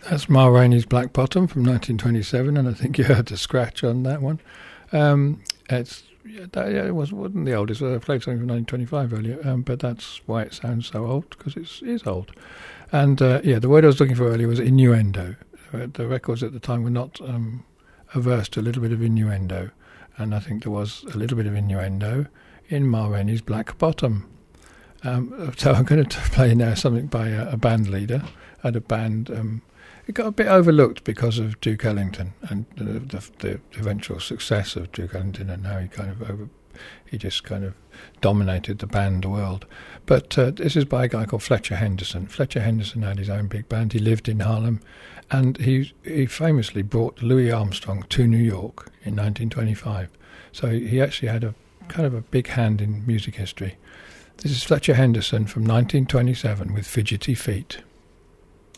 That's Ma Rainey's Black Bottom from 1927, and I think you heard the scratch on that one. It wasn't the oldest. I played something from 1925 earlier, but that's why it sounds so old, because it is old. And the word I was looking for earlier was innuendo. The records at the time were not averse to a little bit of innuendo, and I think there was a little bit of innuendo in Ma Rainey's Black Bottom. So I'm going to play now something by a band leader at a band. It got a bit overlooked because of Duke Ellington and the eventual success of Duke Ellington, and how he just kind of dominated the band world. But this is by a guy called Fletcher Henderson. Fletcher Henderson had his own big band. He lived in Harlem, and he famously brought Louis Armstrong to New York in 1925. So he actually had a kind of a big hand in music history. This is Fletcher Henderson from 1927 with Fidgety Feet.